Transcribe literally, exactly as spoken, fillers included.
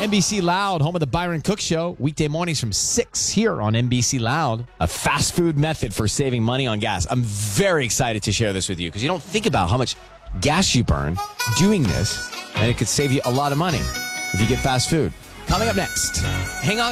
N B C Loud, home of the Byron Cook Show, weekday mornings from six here on N B C Loud. A fast food method for saving money on gas. I'm very excited to share this with you because you don't think about how much gas you burn doing this, and it could save you a lot of money if you get fast food. Coming up next, hang on.